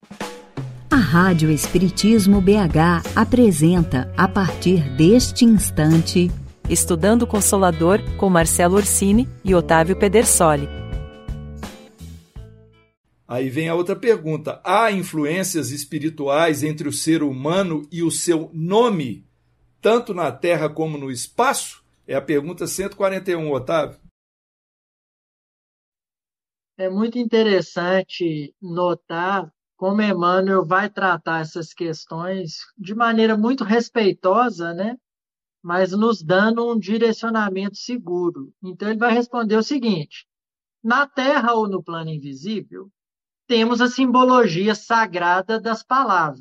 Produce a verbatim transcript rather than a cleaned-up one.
A Rádio Espiritismo B H apresenta, a partir deste instante, Estudando Consolador com Marcelo Orsini e Otávio Pedersoli. Aí vem a outra pergunta. Há influências espirituais entre o ser humano e o seu nome, tanto na Terra como no espaço? É a pergunta cento e quarenta e um, Otávio. É muito interessante notar como Emmanuel vai tratar essas questões de maneira muito respeitosa, né? Mas nos dando um direcionamento seguro. Então, ele vai responder o seguinte: na Terra ou no plano invisível, temos a simbologia sagrada das palavras.